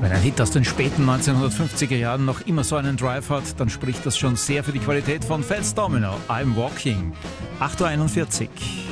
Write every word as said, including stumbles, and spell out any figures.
Wenn ein Hit aus den späten neunzehnhundertfünfziger Jahren noch immer so einen Drive hat, dann spricht das schon sehr für die Qualität von Fats Domino. I'm Walking. acht Uhr einundvierzig.